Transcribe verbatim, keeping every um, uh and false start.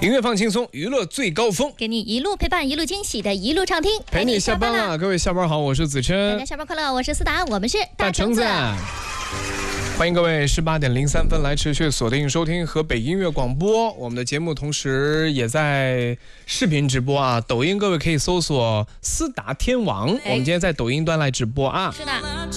音乐放轻松，娱乐最高峰， 给你一路陪伴，一路惊喜的一路畅听， 陪你下班了。各位下班好，我是子琛。 大家下班快乐，我是思达，我们是大橙子。欢迎各位十八点零三分来持续锁定收听河北音乐广播，我们的节目同时也在视频直播啊，抖音各位可以搜索思达天王，我们今天在抖音端来直播啊。 是的。